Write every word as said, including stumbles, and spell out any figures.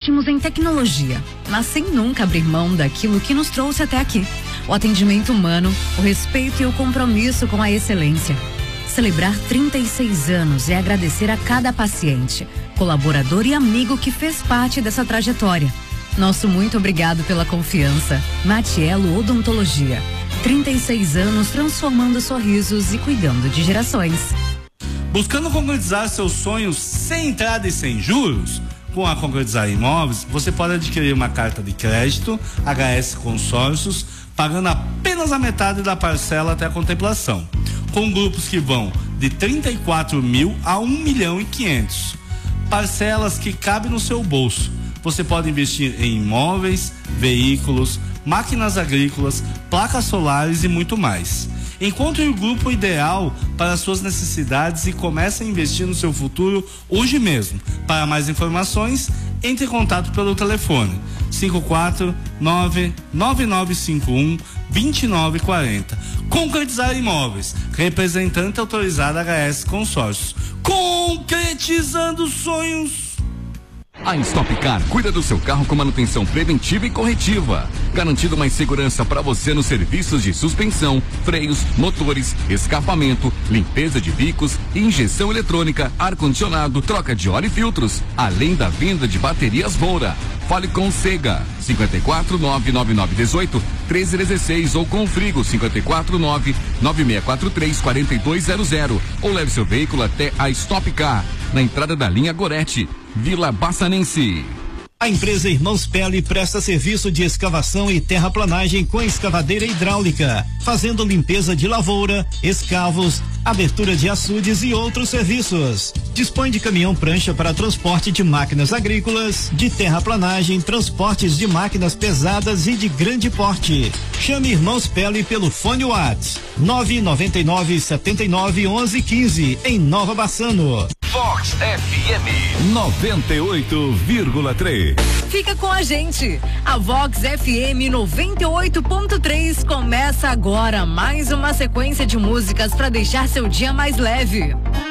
fortíssimos em tecnologia, mas sem nunca abrir mão daquilo que nos trouxe até aqui. O atendimento humano, o respeito e o compromisso com a excelência. Celebrar trinta e seis anos é agradecer a cada paciente, colaborador e amigo que fez parte dessa trajetória. Nosso muito obrigado pela confiança. Matiello Odontologia. trinta e seis anos transformando sorrisos e cuidando de gerações. Buscando concretizar seus sonhos sem entrada e sem juros? Com a Concretizar Imóveis, você pode adquirir uma carta de crédito H S Consórcios, pagando apenas a metade da parcela até a contemplação, com grupos que vão de trinta e quatro mil a um milhão e quinhentos. Parcelas que cabem no seu bolso. Você pode investir em imóveis, veículos, máquinas agrícolas, placas solares e muito mais. Encontre o grupo ideal para suas necessidades e comece a investir no seu futuro hoje mesmo. Para mais informações, entre em contato pelo telefone cinco quatro nove, nove nove cinco um, dois nove quatro zero. Concretizar Imóveis, representante autorizada H S Consórcios. Concretizando sonhos. A Stop Car cuida do seu carro com manutenção preventiva e corretiva, garantindo mais segurança para você nos serviços de suspensão, freios, motores, escapamento, limpeza de bicos, injeção eletrônica, ar-condicionado, troca de óleo e filtros, além da venda de baterias Moura. Fale com Sega, cinco quatro nove nove nove um oito, três três um seis ou com Frigo, cinco quatro nove nove seis quatro três, quatro dois zero zero, ou leve seu veículo até a Stop Car, na entrada da linha Gorete, Vila Bassanense. A empresa Irmãos Pele presta serviço de escavação e terraplanagem com escavadeira hidráulica, fazendo limpeza de lavoura, escavos, abertura de açudes e outros serviços. Dispõe de caminhão prancha para transporte de máquinas agrícolas, de terraplanagem, transportes de máquinas pesadas e de grande porte. Chame Irmãos Pele pelo fone WhatsApp nove nove nove sete nove onze quinze em Nova Bassano. Vox F M noventa e oito vírgula três. Fica com a gente. A Vox F M noventa e oito ponto três começa agora mais uma sequência de músicas para deixar seu dia mais leve.